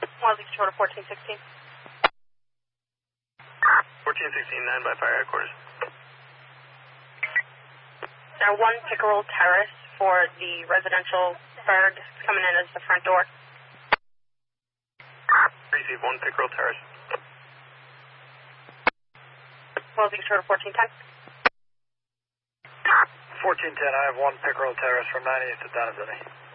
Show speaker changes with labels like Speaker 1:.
Speaker 1: Wellesley Control to 1416.
Speaker 2: 1416, 9 by fire headquarters.
Speaker 1: Now 1 Pickerel Terrace for the residential bird coming in as the front door.
Speaker 2: Receive 1 Pickerel Terrace.
Speaker 1: Wellesley Control to 1410.
Speaker 2: 1410, I have 1 Pickerel Terrace from 98 to Donna City.